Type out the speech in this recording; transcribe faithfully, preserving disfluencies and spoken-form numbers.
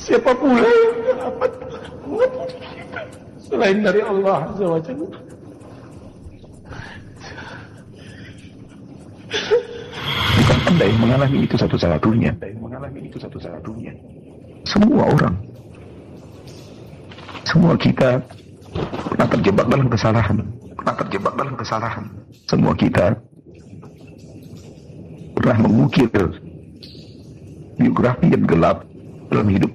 Siapa pula yang dapat mengampuni kita selain dari Allah Azza wa Jalla? Bukan Anda yang mengalami itu satu-satunya. Mengalami itu satu-satunya. Semua orang, semua kita pernah terjebak dalam kesalahan. Pernah terjebak dalam kesalahan. Semua kita pernah mengukir biografi yang gelap dalam hidup